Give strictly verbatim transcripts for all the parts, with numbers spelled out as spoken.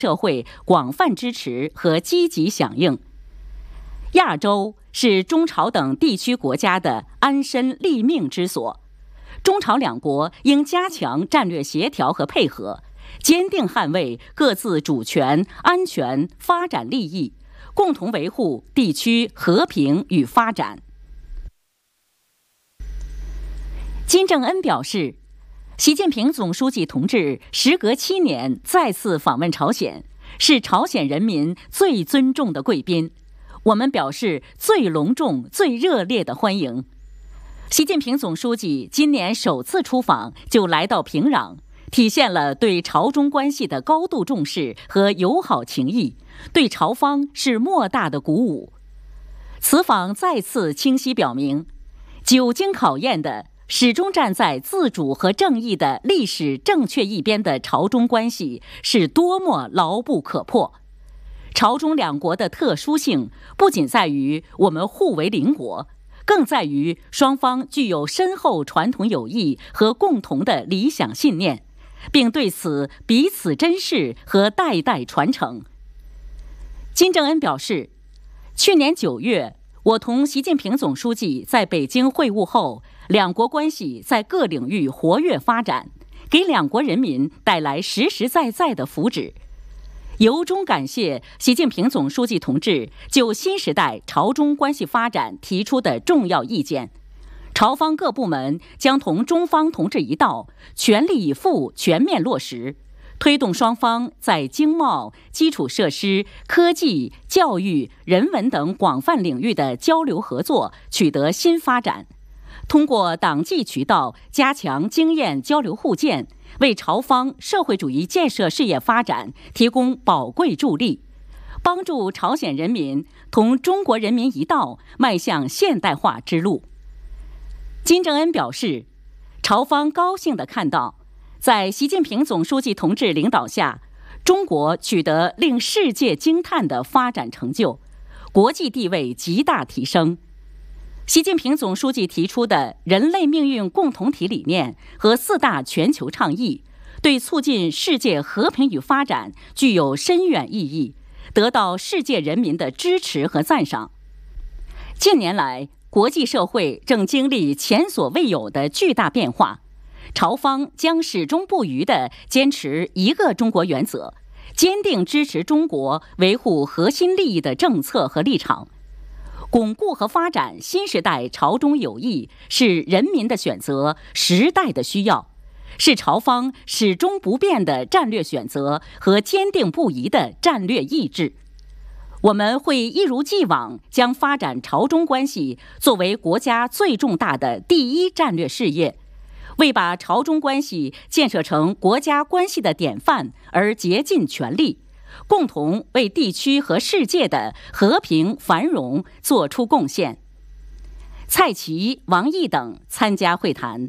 社会广泛支持和积极响应。亚洲是中朝等地区国家的安身立命之所，中朝两国应加强战略协调和配合，坚定捍卫各自主权、安全、发展利益，共同维护地区和平与发展。金正恩表示，习近平总书记同志时隔七年再次访问朝鲜，是朝鲜人民最尊重的贵宾，我们表示最隆重、最热烈的欢迎。习近平总书记今年首次出访就来到平壤，体现了对朝中关系的高度重视和友好情谊，对朝方是莫大的鼓舞。此访再次清晰表明，久经考验的始终站在自主和正义的历史正确一边的朝中关系是多么牢不可破。朝中两国的特殊性不仅在于我们互为邻国，更在于双方具有深厚传统友谊和共同的理想信念，并对此彼此珍视和代代传承。金正恩表示，去年九月，我同习近平总书记在北京会晤后，两国关系在各领域活跃发展，给两国人民带来实实在在的福祉。由衷感谢习近平总书记同志就新时代朝中关系发展提出的重要意见。朝方各部门将同中方同志一道，全力以赴全面落实，推动双方在经贸、基础设施、科技、教育、人文等广泛领域的交流合作取得新发展。通过党纪渠道加强经验交流互鉴，为朝方社会主义建设事业发展提供宝贵助力，帮助朝鲜人民同中国人民一道迈向现代化之路。金正恩表示，朝方高兴地看到，在习近平总书记同志领导下，中国取得令世界惊叹的发展成就，国际地位极大提升。习近平总书记提出的人类命运共同体理念和四大全球倡议，对促进世界和平与发展具有深远意义，得到世界人民的支持和赞赏。近年来，国际社会正经历前所未有的巨大变化，朝方将始终不渝地坚持一个中国原则，坚定支持中国维护核心利益的政策和立场。巩固和发展新时代朝中友谊是人民的选择，时代的需要，是朝方始终不变的战略选择和坚定不移的战略意志。我们会一如既往将发展朝中关系作为国家最重大的第一战略事业，为把朝中关系建设成国家关系的典范而竭尽全力，共同为地区和世界的和平繁荣做出贡献。蔡奇、王毅等参加会谈。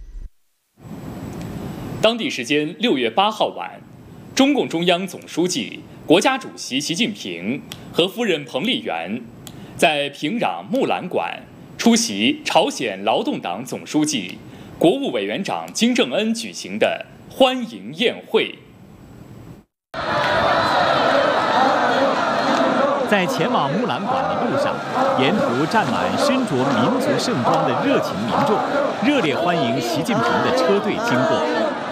当地时间六月八号晚，中共中央总书记、国家主席习近平和夫人彭丽媛在平壤木兰馆出席朝鲜劳动党总书记、国务委员长金正恩举行的欢迎宴会。 在前往木兰馆的路上，沿途站满身着民族盛装的热情民众，热烈欢迎习近平的车队经过。